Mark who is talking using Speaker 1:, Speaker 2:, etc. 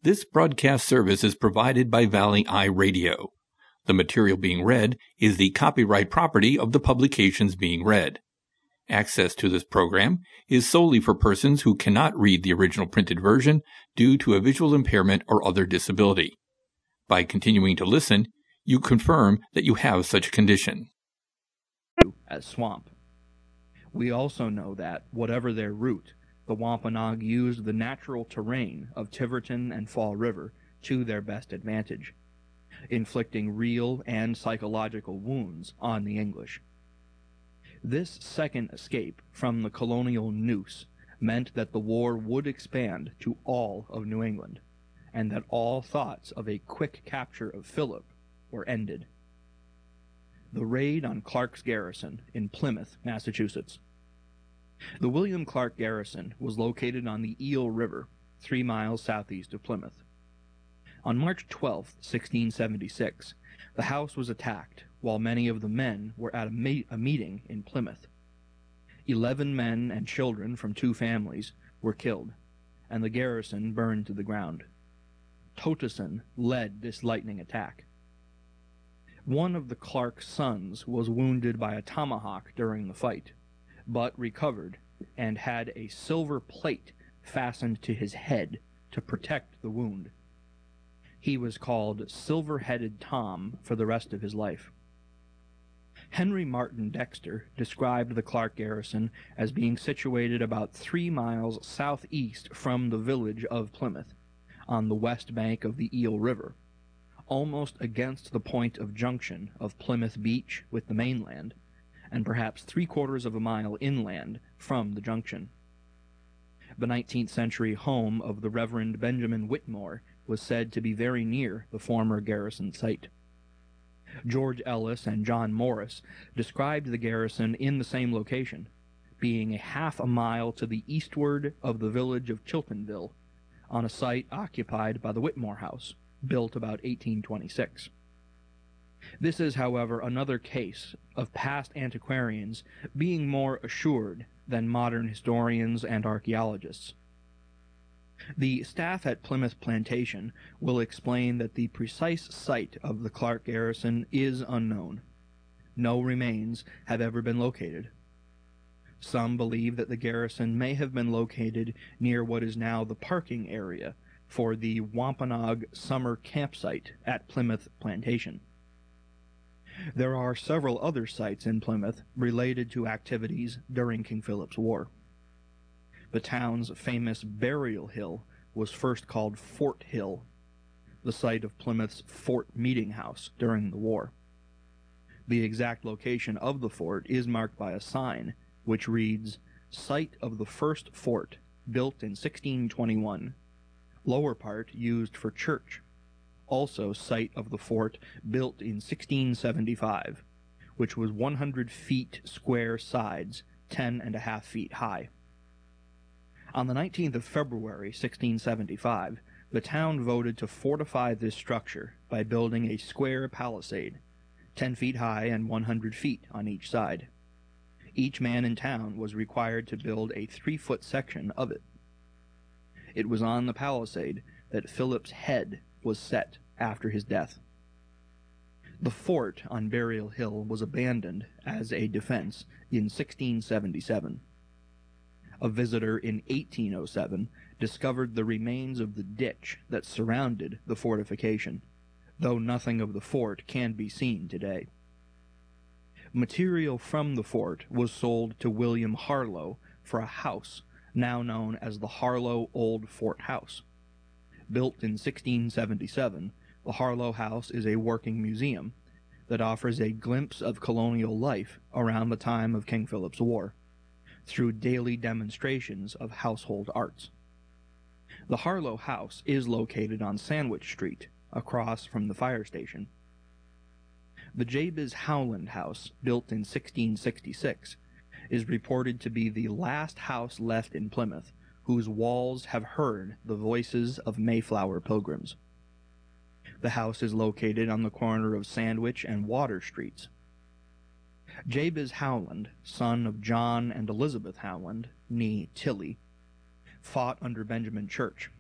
Speaker 1: This broadcast service is provided by Valley Eye Radio. The material being read is the copyright property of the publications being read. Access to this program is solely for persons who cannot read the original printed version due to a visual impairment or other disability. By continuing to listen, you confirm that you have such a condition.
Speaker 2: As swamp. We also know that, whatever their route, the Wampanoag used the natural terrain of Tiverton and Fall River to their best advantage, inflicting real and psychological wounds on the English. This second escape from the colonial noose meant that the war would expand to all of New England, and that all thoughts of a quick capture of Philip were ended. The raid on Clark's garrison in Plymouth, Massachusetts. The William Clark garrison was located on the Eel River, 3 miles southeast of Plymouth. On March 12, 1676, the house was attacked while many of the men were at a meeting in Plymouth. 11 men and children from 2 families were killed, and the garrison burned to the ground. Totteson led this lightning attack. One of the Clark sons was wounded by a tomahawk during the fight, but recovered and had a silver plate fastened to his head to protect the wound. He was called Silver-Headed Tom for the rest of his life. Henry Martin Dexter described the Clark garrison as being situated about 3 miles southeast from the village of Plymouth, on the west bank of the Eel River, almost against the point of junction of Plymouth Beach with the mainland, and perhaps 3/4 of a mile inland from the junction. The 19th century home of the Reverend Benjamin Whitmore was said to be very near the former garrison site. George Ellis and John Morris described the garrison in the same location, being a half a mile to the eastward of the village of Chiltonville, on a site occupied by the Whitmore House, built about 1826. This is, however, another case of past antiquarians being more assured than modern historians and archaeologists. The staff at Plymouth Plantation will explain that the precise site of the Clark garrison is unknown. No remains have ever been located. Some believe that the garrison may have been located near what is now the parking area for the Wampanoag summer campsite at Plymouth Plantation. There are several other sites in Plymouth related to activities during King Philip's War. The town's famous burial hill was first called Fort Hill, the site of Plymouth's Fort Meeting House during the war. The exact location of the fort is marked by a sign, which reads, "Site of the first fort, built in 1621, lower part used for church. Also site of the fort built in 1675, which was 100 feet square sides, 10.5 feet high." On the 19th of February, 1675, the town voted to fortify this structure by building a square palisade, 10 feet high and 100 feet on each side. Each man in town was required to build a 3-foot section of it. It was on the palisade that Philip's head was set after his death. The fort on Burial Hill was abandoned as a defense in 1677. A visitor in 1807 discovered the remains of the ditch that surrounded the fortification, though nothing of the fort can be seen today. Material from the fort was sold to William Harlow for a house now known as the Harlow Old Fort House. Built in 1677, the Harlow House is a working museum that offers a glimpse of colonial life around the time of King Philip's War, through daily demonstrations of household arts. The Harlow House is located on Sandwich Street, across from the fire station. The Jabez Howland House, built in 1666, is reported to be the last house left in Plymouth whose walls have heard the voices of Mayflower pilgrims. The house is located on the corner of Sandwich and Water Streets. Jabez Howland, son of John and Elizabeth Howland, née Tilly, fought under Benjamin Church.